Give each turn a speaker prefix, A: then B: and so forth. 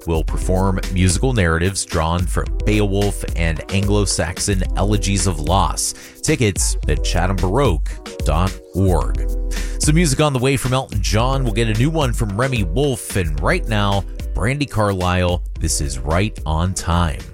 A: will perform musical narratives drawn from Beowulf and Anglo-Saxon elegies of loss. Tickets at chathambaroque.org. Some music on the way from Elton John. We'll get a new one from Remy Wolf, and right now, Brandi Carlile, this is Right on Time.